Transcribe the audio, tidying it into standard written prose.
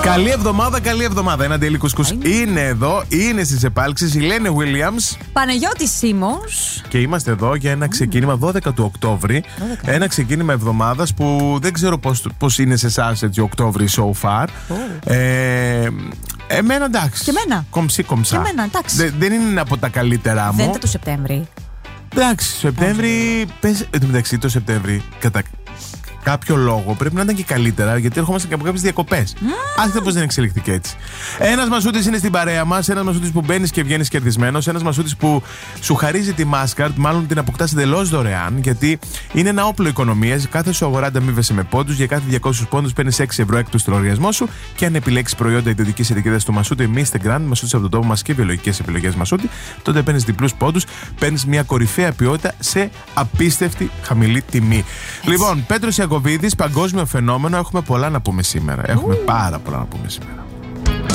Καλή εβδομάδα, καλή εβδομάδα. Ένα Daily Κουσκούς είναι εδώ, είναι στις επάλξεις. Η Λένε Williams, Παναγιώτης Σίμος. και είμαστε εδώ για ένα ξεκίνημα 12 του Οκτώβρη. Ένα ξεκίνημα εβδομάδας που δεν ξέρω πώς είναι σε εσάς έτσι Οκτώβρη so far. Εμένα εντάξει. Και εμένα. Κομψή. Και εμένα, εντάξει. Δεν είναι από τα καλύτερά μου. Δεν είναι το Σεπτέμβρη. Εντάξει, Σεπτέμβρη. Εν τω μεταξύ, το Σεπτέμβρη κατά κάποιο λόγο πρέπει να ήταν και καλύτερα, γιατί ερχόμαστε και από κάποιες διακοπές. Άσχετα πως δεν εξελιχθήκε έτσι. Ένας Μασούτης είναι στην παρέα μας. Ένας Μασούτης που μπαίνεις και βγαίνεις κερδισμένος. Ένας Μασούτης που σου χαρίζει τη Mastercard, μάλλον την αποκτάς εντελώς δωρεάν, γιατί είναι ένα όπλο οικονομίας. Κάθε σου αγορά ανταμείβεσαι με πόντους. Για κάθε 200 πόντους παίρνεις 6 ευρώ έκπτωση στο λογαριασμό σου. Και αν επιλέξεις προϊόντα ιδιωτικής ετικέτας του Μασούτη, Mr. Grand, Μασούτης από τον τόπο μας και βιολογικές επιλογές Μασούτη, τότε παίρνεις διπλούς πόντους, παίρνεις μια κορυφαία ποιότητα σε απίστευτη χαμηλή τιμή. Λοιπόν, Πέτρος Ιακωβίδης, παγκόσμιο φαινόμενο. Έχουμε πολλά να πούμε σήμερα. Έχουμε πάρα πολλά να πούμε σήμερα.